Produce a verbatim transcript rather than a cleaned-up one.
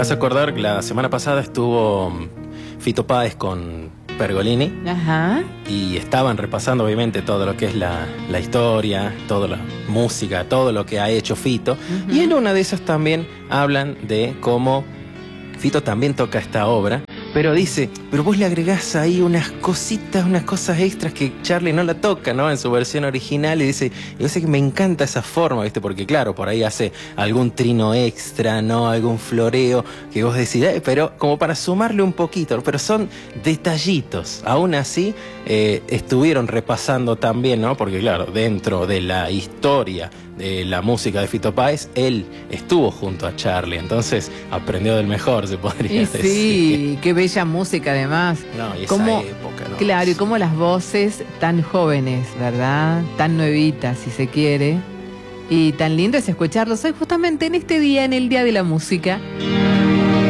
hace acordar que la semana pasada estuvo Fito Páez con Pergolini. Ajá. Y estaban repasando obviamente todo lo que es la, la historia, toda la música, todo lo que ha hecho Fito. Uh-huh. Y en una de esas también hablan de cómo Fito también toca esta obra, pero dice, pero vos le agregás ahí unas cositas, unas cosas extras que Charlie no la toca, ¿no? En su versión original, y dice, yo sé que me encanta esa forma, ¿viste? Porque claro, por ahí hace algún trino extra, ¿no? Algún floreo que vos decís, eh, pero como para sumarle un poquito, pero son detallitos. Aún así, eh, estuvieron repasando también, ¿no? Porque claro, dentro de la historia de la música de Fito Páez, él estuvo junto a Charlie, entonces aprendió del mejor, se podría y decir. Sí, qué bella música además. No, y esa como, época, ¿no? Claro, y como las voces tan jóvenes, ¿verdad? Tan nuevitas, si se quiere. Y tan lindo es escucharlos hoy justamente en este día, en el Día de la Música.